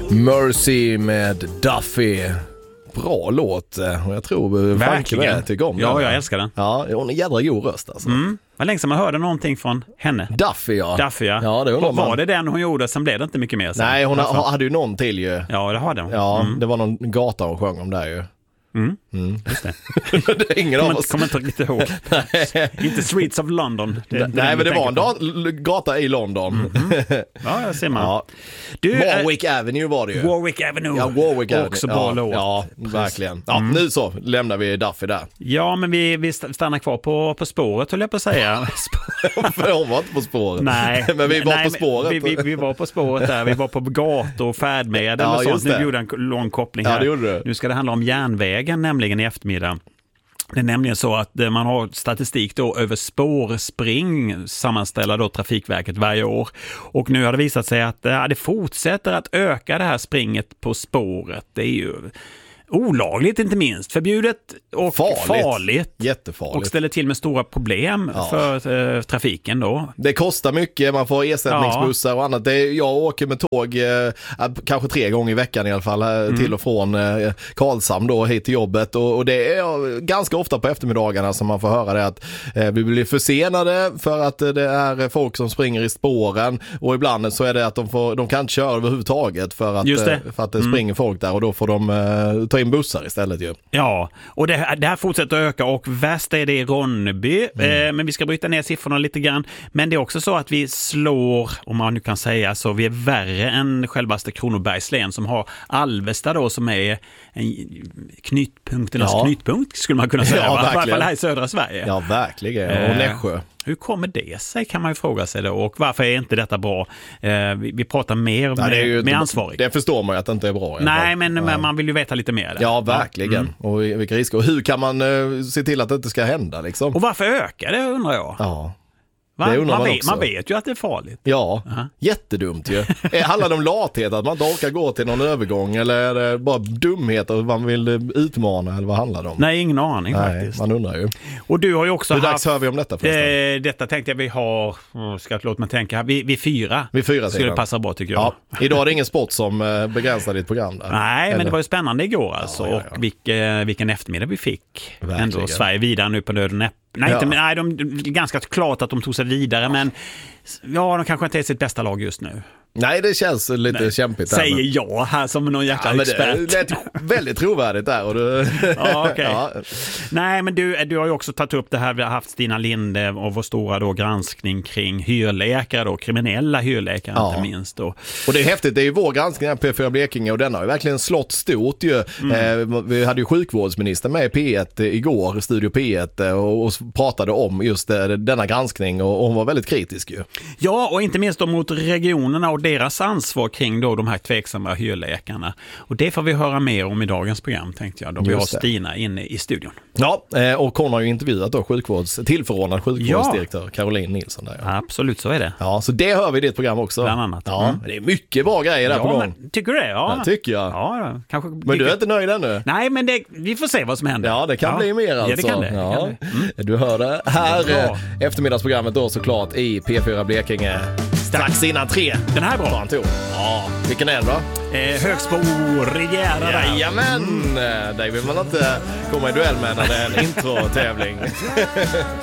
Mercy med Duffy. Bra låt. Och jag tror verkligen tycker om den. Ja, jag älskar den. Ja, hon är en jävla god röst alltså. Vad länge sedan man hörde någonting från henne. Duffy, ja. Ja, det var det den hon gjorde, sen blev det inte mycket mer sen. Nej, hon hade ju någon till ju. Ja, det hade hon. Ja, det var någon gata hon sjöng om där ju. Just det. Det är ingen av oss. Kommer inte riktigt ihåg. Inte Streets of London. Nej, men det var en gata i London. Ja, jag ser man. Ja. Warwick Avenue var det ju. Warwick Avenue. Ja, Warwick Avenue. Också bra låt. Ja, verkligen. Ja, nu så lämnar vi Duffy där. Ja, men vi stannar kvar på spåret, höll jag på att säga. För hon var inte på spåret. Nej. Men vi var på spåret. Vi var på spåret där. Vi var på gator och färdmedel och sånt. Nu gjorde en lång koppling här. Ja, det gjorde du. Nu ska det handla om järnvägen nämligen i eftermiddag. Det är nämligen så att man har statistik då över spårspring sammanställer då Trafikverket varje år. Och nu har det visat sig att det fortsätter att öka det här springet på spåret. Det är ju olagligt, inte minst. Förbjudet och farligt. Jättefarligt. Och ställer till med stora problem för trafiken då. Det kostar mycket, man får ersättningsbussar och annat. Jag åker med tåg kanske 3 gånger i veckan i alla fall till och från Karlshamn då hit till jobbet. Och det är ganska ofta på eftermiddagarna som man får höra det att vi blir försenade för att det är folk som springer i spåren. Och ibland så är det att de kan inte köra överhuvudtaget för att det springer folk där och då får de ta in bussar istället ju. Ja, och det här fortsätter att öka och värst är det i Ronneby. Men vi ska bryta ner siffrorna lite grann. Men det är också så att vi slår, om man nu kan säga så, vi är värre än självaste Kronobergs län som har Alvesta då som är en knutpunkt skulle man kunna säga. Ja, i alla fall här i södra Sverige. Ja, verkligen. Och Nässjö. Hur kommer det sig kan man ju fråga sig då, och varför är inte detta bra? Vi pratar mer med ansvarig. Det förstår man ju att det inte är bra. Nej, men man vill ju veta lite mer. Där. Ja, verkligen. Och vilka risker. Och hur kan man se till att det inte ska hända liksom? Och varför ökar det undrar jag? Ja. Man vet ju att det är farligt. Ja, jättedumt ju. Handlar det om lathet att man inte orkar gå till någon övergång eller är det bara dumhet att man vill utmana eller vad handlar det om? Nej, ingen aning faktiskt. Man undrar ju. Och du har ju också hur dags hör vi om detta förresten? Detta tänkte jag vi har, låt mig tänka, vi fyra. Vi fyra skulle passa bra tycker jag. Ja. Idag är det ingen sport som begränsar ditt program där. Nej, men det var ju spännande igår alltså. Ja. Och vilken eftermiddag vi fick. Verkligen. Ändå Sverige vidare nu på döden näpp. Nej, det är ganska klart att de tog sig vidare, men de kanske inte är sitt bästa lag just nu. Nej, det känns lite kämpigt. Säger jag här som någon jäkla expert. Det lät väldigt trovärdigt där. Och Nej, men du har ju också tagit upp det här. Vi har haft Stina Linde och vår stora då granskning kring hyrläkare då, kriminella hyrläkare inte minst. Och det är häftigt, det är ju vår granskning här på P4 Blekinge och den har ju verkligen slått stort ju. Vi hade ju sjukvårdsministern med i P1 igår, Studio P1 och pratade om just denna granskning och hon var väldigt kritisk ju. Ja, och inte minst då mot regionerna och deras ansvar kring då de här tveksamma hyrläkarna. Och det får vi höra mer om i dagens program tänkte jag. Då vi har Stina inne i studion. Ja, och hon har ju intervjuat då tillförordnad sjukvårdsdirektör Caroline Nilsson där. Ja. Absolut, så är det. Ja, så det hör vi i ditt program också. Bland annat. Ja, det är mycket bra grejer där på gång. Men, tycker du det? Ja, det tycker jag. Ja, kanske. Men du är inte nöjd ännu? Nej, men vi får se vad som händer. Ja, det kan bli mer alltså. Ja, det kan det. Du hör det här eftermiddagsprogrammet då såklart i P4 Blekinge. Strax innan 3. Den här är bra. Ja, vilken är det då? Högspår-Riviera. Jajamän! Det vill man inte komma i duell med när det är en intro-tävling.